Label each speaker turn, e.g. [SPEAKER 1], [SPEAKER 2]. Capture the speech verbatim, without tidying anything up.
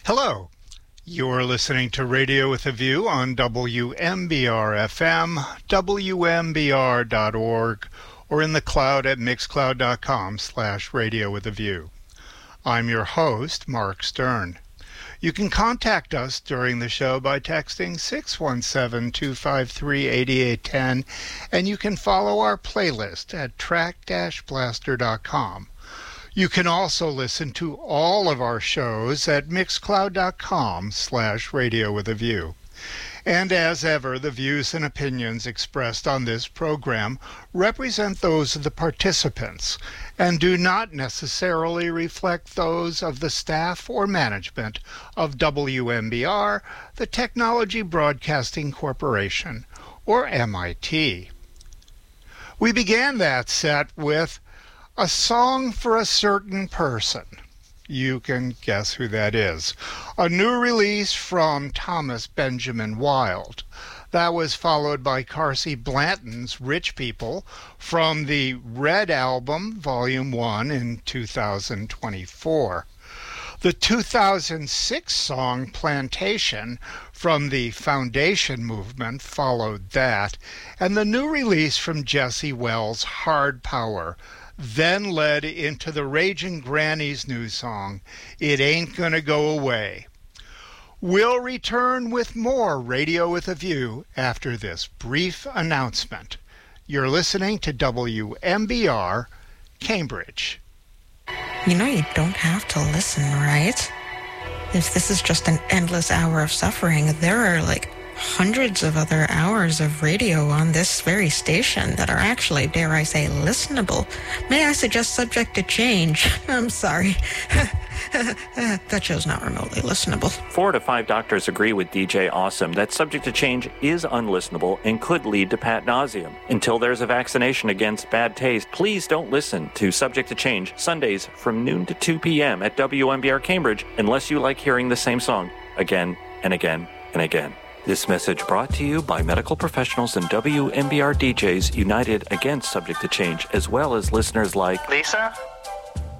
[SPEAKER 1] Hello. You're listening to Radio with a View on W M B R F M, W M B R dot org, or in the cloud at mixcloud.com slash radio with a view. I'm your host, Mark Stern. You can contact us during the show by texting six one seven, two five three, eight eight one zero, and you can follow our playlist at track dash blaster dot com. You can also listen to all of our shows at mixcloud.com slash radio with a view. And as ever, the views and opinions expressed on this program represent those of the participants and do not necessarily reflect those of the staff or management of W M B R, the Technology Broadcasting Corporation, or M I T. We began that set with A Song for a Certain Person. You can guess who that is. A new release from Thomas Benjamin Wild. That was followed by Carsey Blanton's Rich People from the Red Album, Volume one in two thousand twenty-four. The two thousand six song Plantation from the Foundation Movement followed that, and the new release from Jesse Wells, Hard Power, then led into the Ragin' Granny's new song, It Ain't Gonna Go Away. We'll return with more Radio with a View after this brief announcement. You're listening to W M B R, Cambridge.
[SPEAKER 2] You know you don't have to listen, right? If this is just an endless hour of suffering, there are like hundreds of other hours of radio on this very station that are actually, dare I say, listenable. May I suggest subject to change? I'm sorry. That show's not remotely listenable.
[SPEAKER 3] Four to five doctors agree with D J Awesome that Subject to Change is unlistenable and could lead to pat nauseum. Until there's a vaccination against bad taste, please don't listen to Subject to Change Sundays from noon to two p.m. at W M B R Cambridge unless you like hearing the same song again and again and again. This message brought to you by medical professionals and W M B R D Js united against Subject to Change, as well as listeners like
[SPEAKER 4] Lisa,